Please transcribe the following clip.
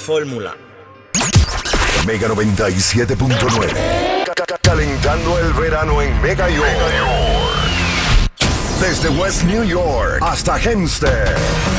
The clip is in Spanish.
fórmula. Mega 97.9. Calentando el verano en Mega York. Desde West New York hasta Hempstead.